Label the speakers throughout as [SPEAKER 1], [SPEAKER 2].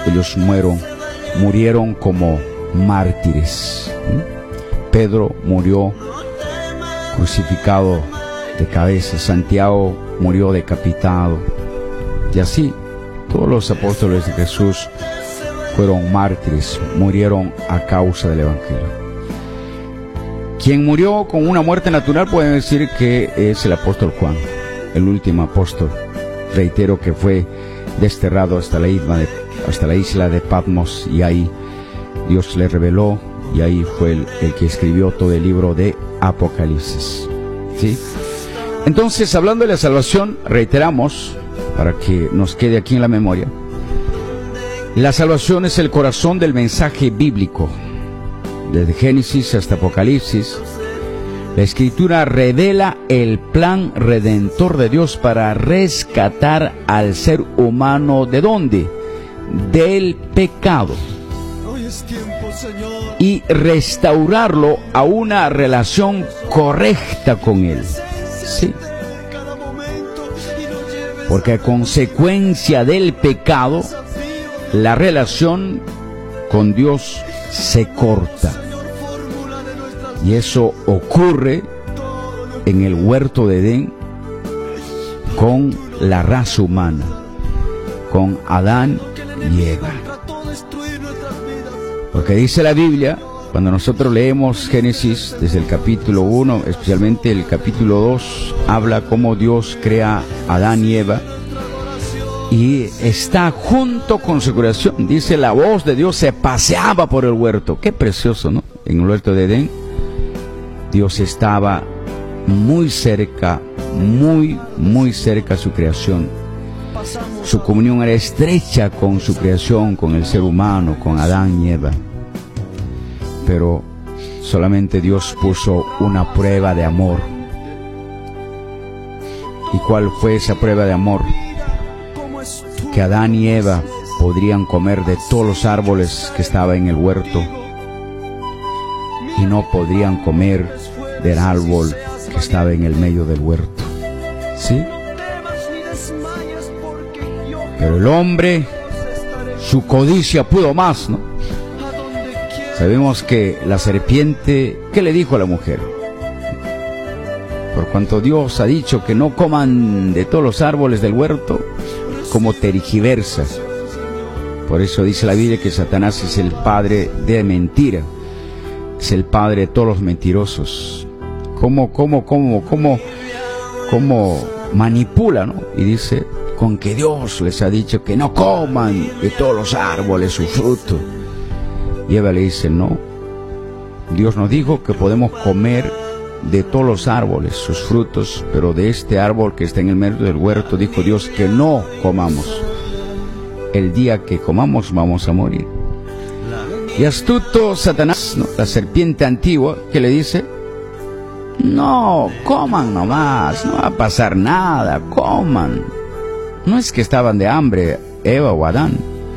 [SPEAKER 1] ellos murieron como mártires. Pedro murió crucificado de cabeza, Santiago murió decapitado, y así todos los apóstoles de Jesús fueron mártires, murieron a causa del Evangelio. Quien murió con una muerte natural puede decir que es el apóstol Juan, el último apóstol. Reitero que fue desterrado hasta la isla de Patmos, y ahí Dios le reveló, y ahí fue el que escribió todo el libro de Apocalipsis. ¿Sí? Entonces, hablando de la salvación, reiteramos, para que nos quede aquí en la memoria, la salvación es el corazón del mensaje bíblico. Desde Génesis hasta Apocalipsis, la Escritura revela el plan redentor de Dios para rescatar al ser humano. ¿De dónde? Del pecado. Y restaurarlo a una relación correcta con Él. Sí. Porque a consecuencia del pecado, la relación con Dios se corta. Y eso ocurre en el huerto de Edén con la raza humana, con Adán y Eva. Porque dice la Biblia, cuando nosotros leemos Génesis desde el capítulo 1, especialmente el capítulo 2, habla cómo Dios crea a Adán y Eva, y está junto con su creación. Dice, la voz de Dios se paseaba por el huerto. Qué precioso, ¿no? En el huerto de Edén, Dios estaba muy cerca, muy cerca a su creación. Su comunión era estrecha con su creación, con el ser humano, con Adán y Eva. Pero solamente Dios puso una prueba de amor. ¿Y cuál fue esa prueba de amor? Que Adán y Eva podrían comer de todos los árboles que estaban en el huerto, y no podrían comer del árbol que estaba en el medio del huerto. ¿Sí? Pero el hombre, su codicia pudo más, ¿no? Sabemos que la serpiente, ¿qué le dijo a la mujer? Por cuanto Dios ha dicho que no coman de todos los árboles del huerto, como tergiversa. Por eso dice la Biblia que Satanás es el padre de mentira, es el padre de todos los mentirosos. ¿Cómo manipula, ¿no? Y dice, con que Dios les ha dicho que no coman de todos los árboles su fruto. Y Eva le dice, no, Dios nos dijo que podemos comer de todos los árboles sus frutos, pero de este árbol que está en el medio del huerto, dijo Dios que no comamos. El día que comamos vamos a morir. Y astuto Satanás, ¿no? La serpiente antigua, que le dice, no, coman nomás, no va a pasar nada, coman. No es que estaban de hambre Eva o Adán.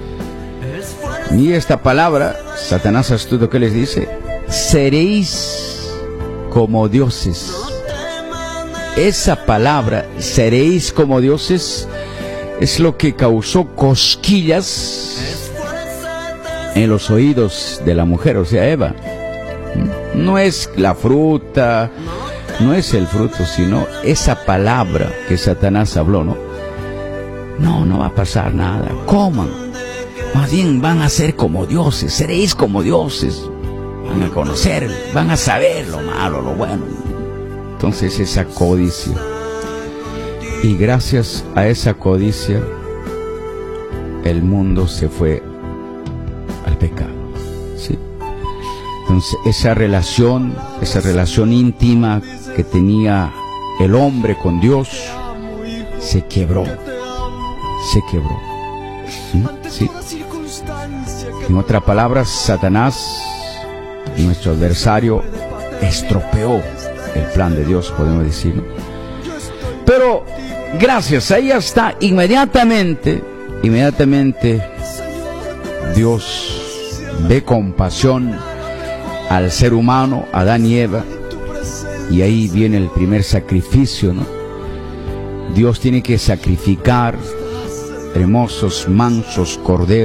[SPEAKER 1] Y esta palabra, Satanás astuto, ¿qué les dice? Seréis como dioses. Esa palabra, seréis como dioses, es lo que causó cosquillas en los oídos de la mujer, o sea, Eva. No es la fruta, no es el fruto, sino esa palabra que Satanás habló, ¿no? No va a pasar nada, coman. Más bien van a ser como dioses, seréis como dioses. Van a conocer, van a saber lo malo, lo bueno. Entonces esa codicia. Y gracias a esa codicia, el mundo se fue al pecado. ¿Sí? Entonces esa relación íntima que tenía el hombre con Dios, se quebró. ¿Sí? En otras palabras, Satanás, nuestro adversario, estropeó el plan de Dios, podemos decir, ¿no? Pero gracias a ella está inmediatamente Dios ve compasión al ser humano, Adán y Eva, y ahí viene el primer sacrificio, ¿no? Dios tiene que sacrificar hermosos, mansos corderos